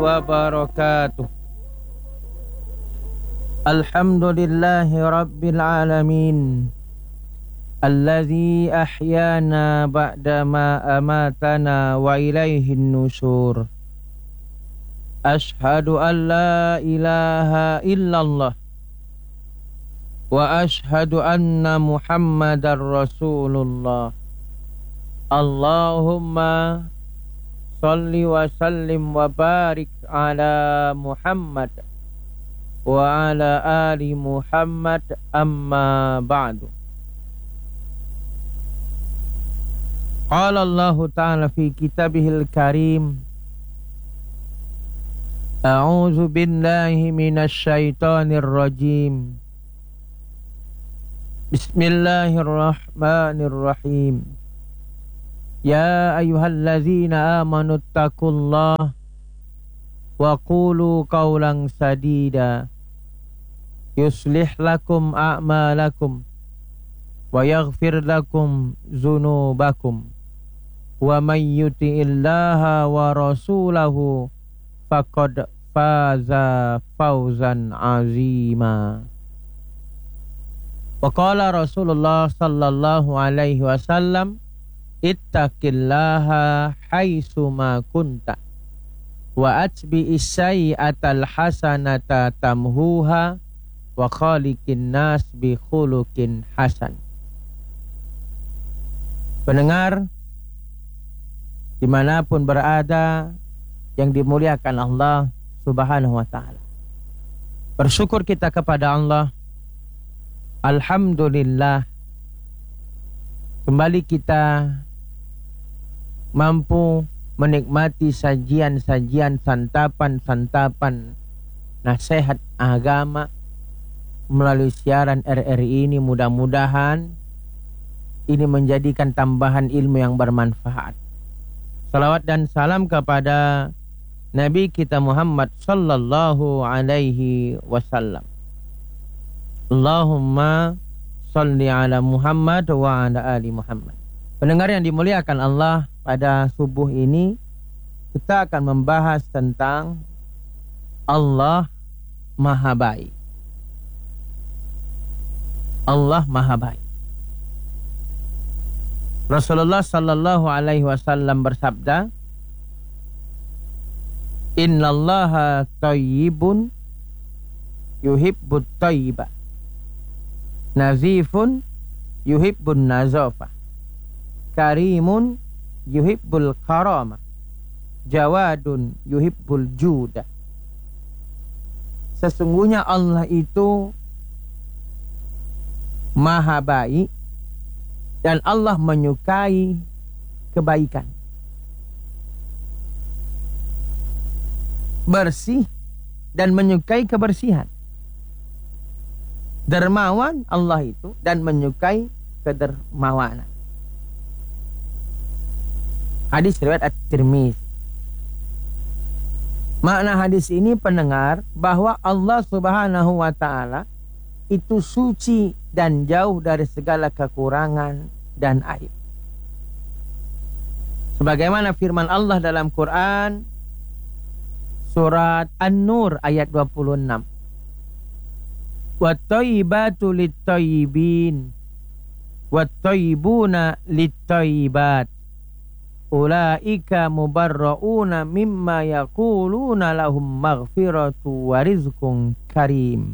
wabarakatuh. Alhamdulillahi rabbil alamin, alladzi ahyana ba'dama amatana wa ilaihin nusyur. Ashhadu an la ilaha illallah wa ashhadu anna Muhammadar Rasulullah. Allahumma salli wa sallim wa barik ala Muhammad wa ala ali Muhammad, amma ba'du. Qala Allah ta'ala fi kitabihil karim, a'udzu billahi minasy syaithanir rajim. Bismillahirrahmanirrahim. Ya ayyuhallazina amanu taqullaha wa qulu qawlan sadida yuslih lakum a'malakum wa yaghfir lakum dzunubakum wa may yuti'illaha wa rasulahu faqad faza fawzan azima. Wa qala Rasulullah sallallahu alaihi wasallam, ittaqillaha haitsu ma kunta wa atbi'is sayyi'atal hasanata tamhuha wa khaliqin nas bi khuluqin hasan. Pendengar dimanapun berada yang dimuliakan Allah Subhanahu wa ta'ala, bersyukur kita kepada Allah. Alhamdulillah, kembali kita mampu menikmati sajian-sajian, santapan-santapan nasihat agama melalui siaran RRI ini. Mudah-mudahan ini menjadikan tambahan ilmu yang bermanfaat. Salawat dan salam kepada Nabi kita Muhammad sallallahu alaihi wasallam. Allahumma salli ala Muhammad wa ala ali Muhammad. Pendengar yang dimuliakan Allah, pada subuh ini kita akan membahas tentang Allah Maha Baik. Allah Maha Baik. Rasulullah sallallahu alaihi wasallam bersabda, innallaha thayyibun yuhibbut thayyiba, nazifun yuhibbun nazafah, karimun yuhibbul karama, jawadun yuhibbul juda. Sesungguhnya Allah itu Maha Baik dan Allah menyukai kebaikan, bersih dan menyukai kebersihan. Dermawan Allah itu dan menyukai kedermawanan. Hadis riwayat At-Tirmidzi. Makna hadis ini, pendengar, bahwa Allah Subhanahu wa ta'ala itu suci dan jauh dari segala kekurangan dan aib. Sebagaimana firman Allah dalam Quran surat An-Nur ayat 26. Wat-thayyibatu lit-thayyibin wat-thayyibuna lit-thayyibat ulaika mubarrauna mimma yaquluna lahum maghfiratu wa rizqun karim.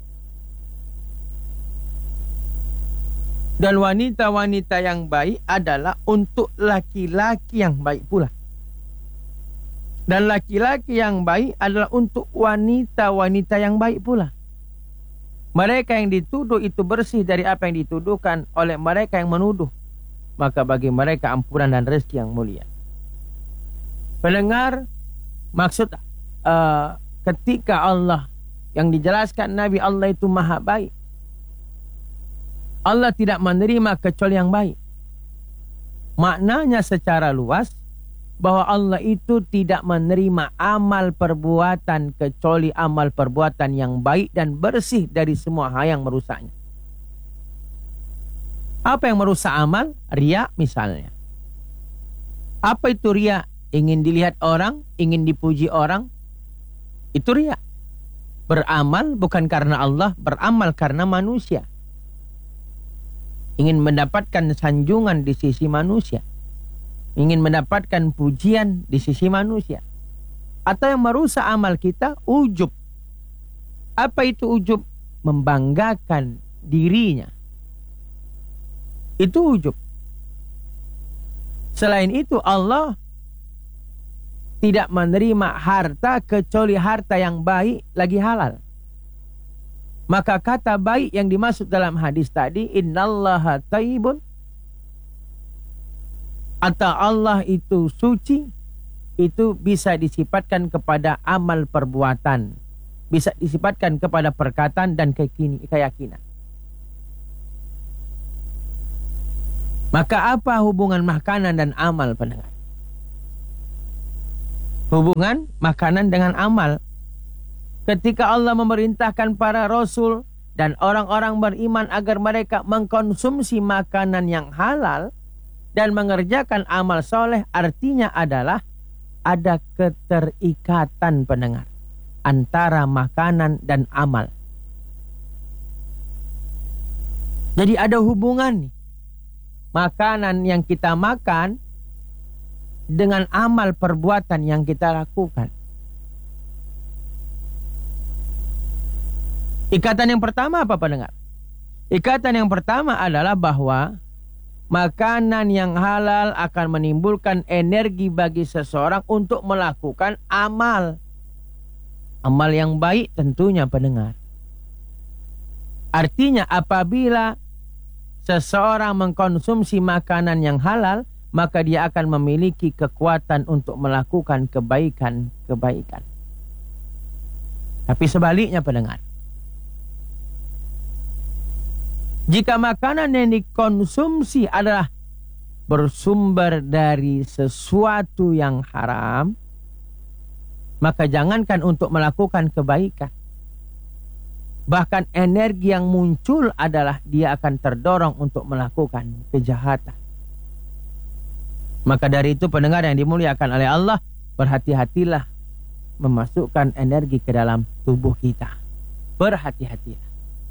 Dan wanita-wanita yang baik adalah untuk laki-laki yang baik pula. Dan laki-laki yang baik adalah untuk wanita-wanita yang baik pula. Mereka yang dituduh itu bersih dari apa yang dituduhkan oleh mereka yang menuduh, maka bagi mereka ampunan dan rezeki yang mulia. Pendengar, maksud ketika Allah yang dijelaskan Nabi Allah itu Maha Baik, Allah tidak menerima kecuali yang baik. Maknanya secara luas bahwa Allah itu tidak menerima amal perbuatan kecuali amal perbuatan yang baik dan bersih dari semua hal yang merusaknya. Apa yang merusak amal? Riya misalnya. Apa itu riya? Ingin dilihat orang, ingin dipuji orang, Itu riya. Beramal bukan karena Allah, beramal karena manusia. Ingin mendapatkan sanjungan di sisi manusia. Ingin mendapatkan pujian di sisi manusia. Atau yang merusak amal kita, ujub. Apa itu ujub? Membanggakan dirinya. Itu ujub. Selain itu Allah tidak menerima harta kecuali harta yang baik lagi halal. Maka kata baik yang dimaksud dalam hadis tadi, innallaha thayyibun, atau Allah itu suci, itu bisa disifatkan kepada amal perbuatan, bisa disifatkan kepada perkataan dan keyakinan. Maka apa hubungan makanan dan amal, pendengar? Hubungan makanan dengan amal. Ketika Allah memerintahkan para rasul dan orang-orang beriman agar mereka mengkonsumsi makanan yang halal dan mengerjakan amal soleh, artinya adalah ada keterikatan, pendengar, antara makanan dan amal. Jadi ada hubungan nih. Makanan yang kita makan dengan amal perbuatan yang kita lakukan. Ikatan yang pertama apa, pendengar? Ikatan yang pertama adalah bahwa makanan yang halal akan menimbulkan energi bagi seseorang untuk melakukan amal. Amal yang baik tentunya, pendengar. Artinya apabila seseorang mengkonsumsi makanan yang halal, maka dia akan memiliki kekuatan untuk melakukan kebaikan-kebaikan. Tapi sebaliknya, pendengar, jika makanan yang dikonsumsi adalah bersumber dari sesuatu yang haram, maka jangankan untuk melakukan kebaikan, bahkan energi yang muncul adalah dia akan terdorong untuk melakukan kejahatan. Maka dari itu, pendengar yang dimuliakan oleh Allah, berhati-hatilah memasukkan energi ke dalam tubuh kita. Berhati-hatilah.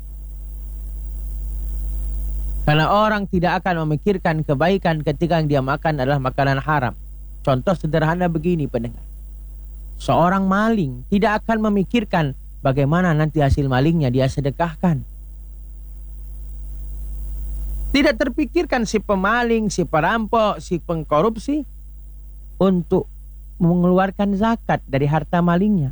Karena orang tidak akan memikirkan kebaikan ketika yang dia makan adalah makanan haram. Contoh sederhana begini, pendengar. Seorang maling tidak akan memikirkan bagaimana nanti hasil malingnya dia sedekahkan. Tidak terpikirkan si pemaling, si perampok, si pengkorupsi untuk mengeluarkan zakat dari harta malingnya.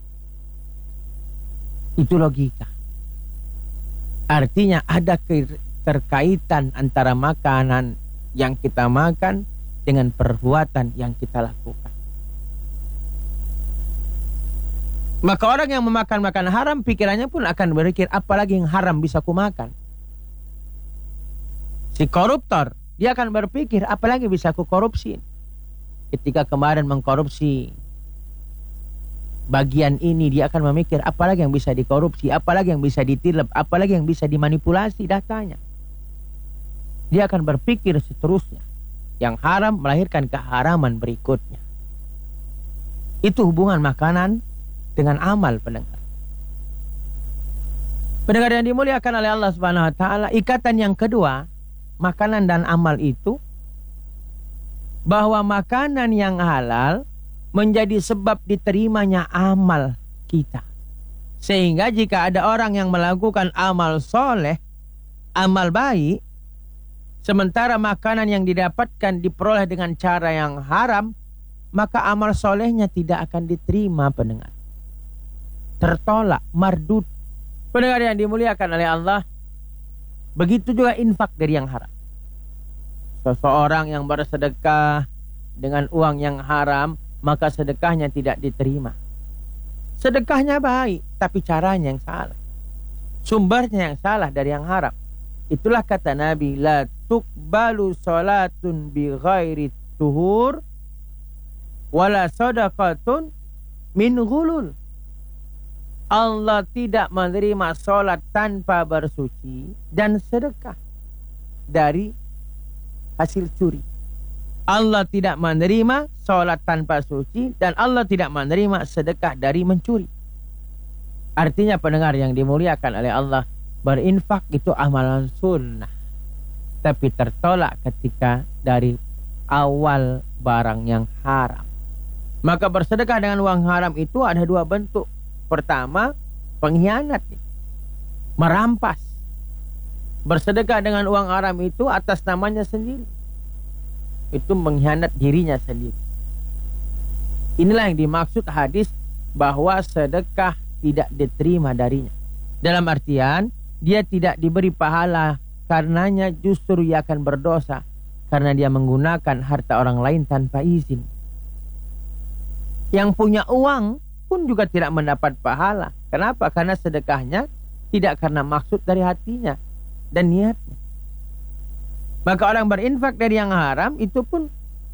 Itu logika. Artinya ada keterkaitan antara makanan yang kita makan dengan perbuatan yang kita lakukan. Maka orang yang memakan makanan haram, pikirannya pun akan berpikir, apalagi yang haram bisa kumakan. Si koruptor, dia akan berpikir, apalagi bisa aku korupsi. Ketika kemarin mengkorupsi bagian ini, dia akan memikir, apalagi yang bisa dikorupsi, apalagi yang bisa ditilep, apalagi yang bisa dimanipulasi datanya. Dia akan berpikir seterusnya. Yang haram melahirkan keharaman berikutnya. Itu hubungan makanan dengan amal, pendengar. Pendengar yang dimuliakan oleh Allah Subhanahu wa taala, ikatan yang kedua, makanan dan amal itu, bahwa makanan yang halal menjadi sebab diterimanya amal kita. Sehingga jika ada orang yang melakukan amal soleh, amal baik, sementara makanan yang didapatkan diperoleh dengan cara yang haram, maka amal solehnya tidak akan diterima, pendengar. Tertolak, mardud. Pendengar yang dimuliakan oleh Allah, begitu juga infak dari yang haram. Seseorang yang bersedekah dengan uang yang haram, maka sedekahnya tidak diterima. Sedekahnya baik, tapi caranya yang salah. Sumbernya yang salah dari yang haram. Itulah kata Nabi, la tuqbalu salatun bi ghairi tuhur wala sadaqatun min ghulul. Allah tidak menerima salat tanpa bersuci dan sedekah dari hasil curi. Allah tidak menerima sholat tanpa suci, dan Allah tidak menerima sedekah dari mencuri. Artinya pendengar yang dimuliakan oleh Allah, berinfak itu amalan sunnah, tapi tertolak ketika dari awal barang yang haram. Maka bersedekah dengan uang haram itu ada dua bentuk. Pertama, pengkhianat, merampas. Bersedekah dengan uang haram itu atas namanya sendiri, itu mengkhianat dirinya sendiri. Inilah yang dimaksud hadis bahwa sedekah tidak diterima darinya. Dalam artian, dia tidak diberi pahala, karenanya justru ia akan berdosa karena dia menggunakan harta orang lain tanpa izin. Yang punya uang pun juga tidak mendapat pahala. Kenapa? Karena sedekahnya tidak karena maksud dari hatinya dan niatnya. Maka orang berinfak dari yang haram itu pun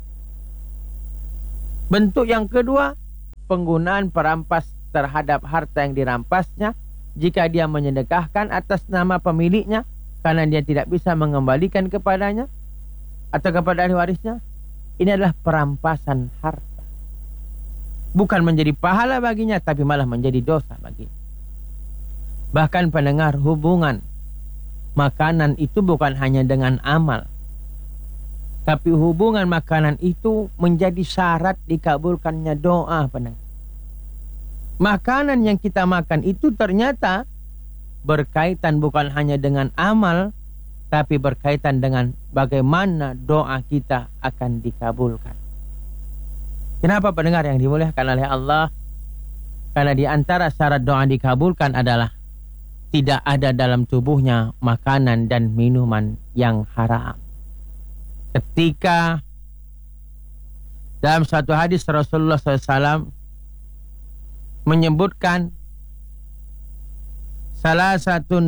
bentuk yang kedua, penggunaan perampas terhadap harta yang dirampasnya jika dia menyedekahkan atas nama pemiliknya karena dia tidak bisa mengembalikan kepadanya atau kepada ahli warisnya. Ini adalah perampasan harta. Bukan menjadi pahala baginya, tapi malah menjadi dosa baginya. Bahkan pendengar, hubungan makanan itu bukan hanya dengan amal, tapi hubungan makanan itu menjadi syarat dikabulkannya doa, pendengar. Makanan yang kita makan itu ternyata berkaitan bukan hanya dengan amal, tapi berkaitan dengan bagaimana doa kita akan dikabulkan. Kenapa pendengar yang dimuliakan oleh Allah? Karena di antara syarat doa dikabulkan adalah tidak ada dalam tubuhnya makanan dan minuman yang haram. Ketika dalam satu hadis Rasulullah SAW menyebutkan salasu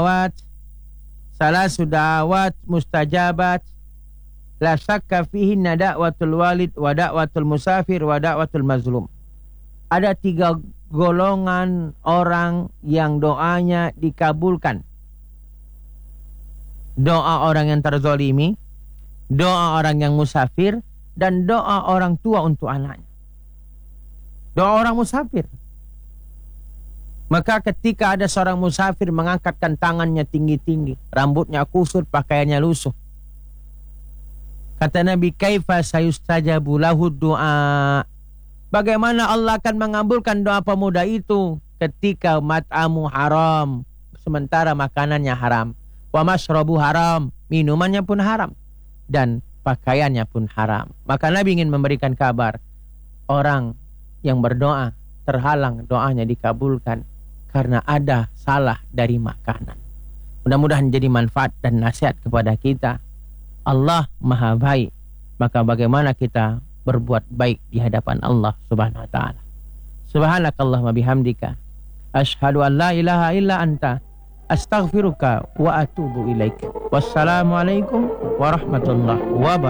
da'awat mustajabat la syakka fihinna da'watul walid wa da'watul musafir wa da'watul mazlum. Ada 3 golongan orang yang doanya dikabulkan. Doa orang yang terzolimi, doa orang yang musafir, dan doa orang tua untuk anaknya. Doa orang musafir. Maka ketika ada seorang musafir mengangkatkan tangannya tinggi-tinggi, rambutnya kusut, pakaiannya lusuh, kata Nabi, kaifa sayustajabu lahu du'a. Bagaimana Allah akan mengabulkan doa pemuda itu ketika mat'amu haram, sementara makanannya haram, wa mashrabu haram, minumannya pun haram, dan pakaiannya pun haram. Maka Nabi ingin memberikan kabar, orang yang berdoa terhalang doanya dikabulkan karena ada salah dari makanan. Mudah-mudahan jadi manfaat dan nasihat kepada kita. Allah Maha Baik, maka bagaimana kita berbuat baik di hadapan Allah Subhanahu wa taala. Subhanakallahumma bihamdika asyhadu an la ilaha illa anta astaghfiruka wa atubu ilaika. Wassalamualaikum warahmatullahi wabarakatuh.